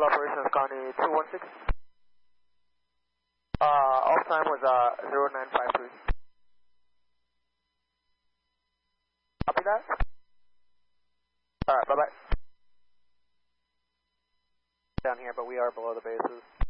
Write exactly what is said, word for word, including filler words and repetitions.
operations Connie two one six. Uh, off time was uh, zero nine five three. Copy that? Alright, bye bye. Down here, but we are below the bases.